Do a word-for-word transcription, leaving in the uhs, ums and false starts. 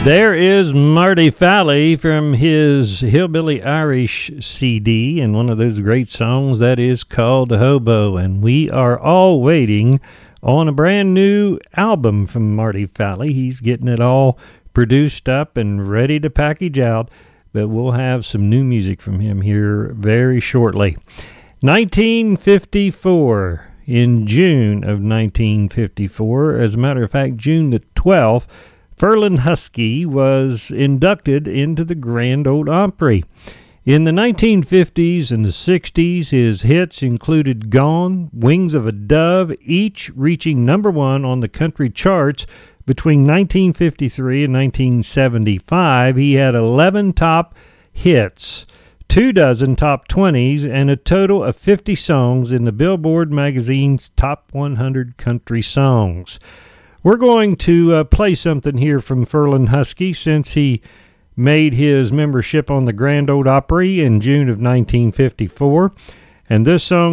There is Marty Falley from his Hillbilly Irish C D, and one of those great songs that is called Hobo. And we are all waiting on a brand new album from Marty Falley. He's getting it all produced up and ready to package out, but we'll have some new music from him here very shortly. nineteen fifty-four, in June of nineteen fifty-four, as a matter of fact, June the twelfth, Ferlin Husky was inducted into the Grand Ole Opry. In the nineteen fifties and the sixties, his hits included Gone, Wings of a Dove, each reaching number one on the country charts. Between nineteen fifty-three and nineteen seventy-five, he had eleven top hits, two dozen top twenties, and a total of fifty songs in the Billboard magazine's Top one hundred Country Songs. We're going to uh, play something here from Ferlin Husky since he made his membership on the Grand Ole Opry in June of nineteen fifty-four. And this song